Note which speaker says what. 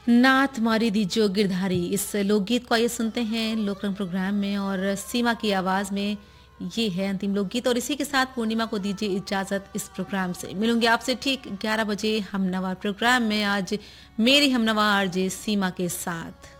Speaker 1: नाथ मारी दी जो गिरधारी, इस लोकगीत को आइए सुनते हैं लोकरंग प्रोग्राम में और सीमा की आवाज में। ये है अंतिम लोकगीत और इसी के साथ पूर्णिमा को दीजिए इजाजत इस प्रोग्राम से। मिलूंगी आपसे ठीक 11 बजे हमनवा प्रोग्राम में, आज मेरी हमनवा आरजे सीमा के साथ।